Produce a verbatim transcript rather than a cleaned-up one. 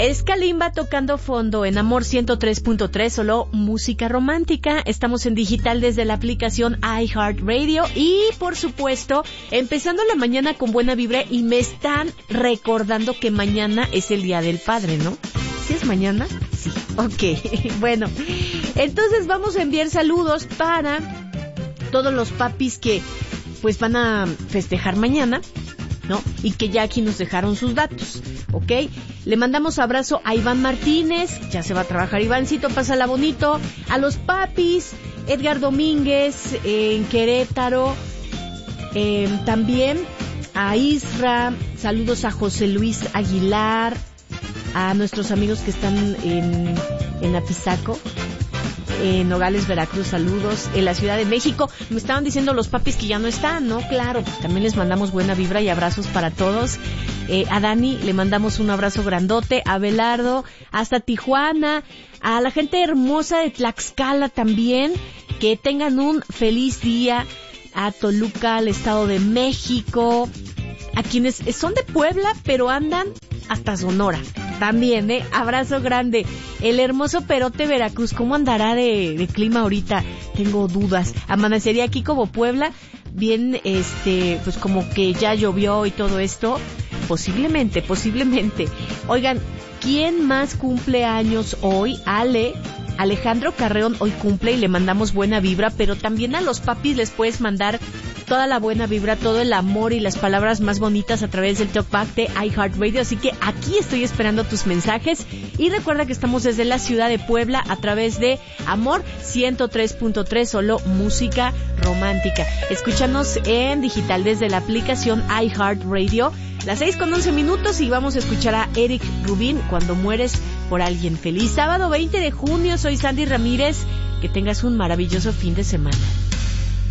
Es Kalimba tocando fondo en Amor ciento tres punto tres, solo música romántica. Estamos en digital desde la aplicación iHeartRadio y, por supuesto, empezando la mañana con buena vibra. Y me están recordando que mañana es el Día del Padre, ¿no? ¿Sí es mañana? Sí. Ok. Bueno, entonces vamos a enviar saludos para todos los papis que pues van a festejar mañana, ¿no? Y que ya aquí nos dejaron sus datos, ¿ok? Le mandamos abrazo a Iván Martínez, ya se va a trabajar Ivancito, pásala bonito. A los papis, Edgar Domínguez eh, en Querétaro, eh, también a Isra, saludos a José Luis Aguilar, a nuestros amigos que están en, en Apizaco, en Nogales, Veracruz, saludos. En la Ciudad de México, me estaban diciendo los papis que ya no están, ¿no? Claro, pues también les mandamos buena vibra y abrazos para todos. Eh, a Dani le mandamos un abrazo grandote, a Belardo, hasta Tijuana, a la gente hermosa de Tlaxcala también, que tengan un feliz día, a Toluca, al Estado de México, a quienes son de Puebla, pero andan hasta Sonora. También, ¿eh? Abrazo grande. El hermoso Perote, Veracruz, ¿cómo andará de, de clima ahorita? Tengo dudas. Amanecería aquí como Puebla, bien, este, pues como que ya llovió y todo esto. Posiblemente, posiblemente. Oigan, ¿quién más cumple años hoy? Ale, Alejandro Carreón hoy cumple y le mandamos buena vibra, pero también a los papis les puedes mandar toda la buena vibra, todo el amor y las palabras más bonitas a través del talkback de iHeartRadio. Así que aquí estoy esperando tus mensajes. Y recuerda que estamos desde la ciudad de Puebla a través de Amor ciento tres punto tres, solo música romántica. Escúchanos en digital desde la aplicación iHeartRadio. Las seis con once minutos y vamos a escuchar a Eric Rubin, Cuando mueres por alguien. Feliz sábado veinte de junio, soy Sandy Ramírez. Que tengas un maravilloso fin de semana.